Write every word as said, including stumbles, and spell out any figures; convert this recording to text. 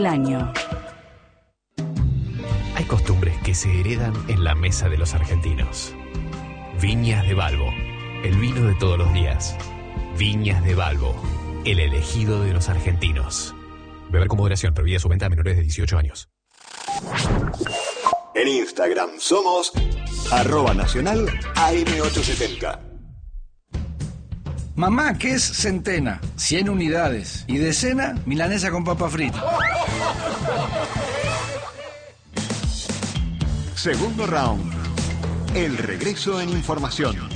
El año. Hay costumbres que se heredan en la mesa de los argentinos. Viñas de Balbo, el vino de todos los días. Viñas de Balbo, el elegido de los argentinos. Beber con moderación, prohibida su venta a menores de dieciocho años. En Instagram somos arroba nacional A M ochocientos setenta. Mamá, ¿qué es centena? cien unidades. Y decena, milanesa con papa frita. Segundo round. El regreso en información.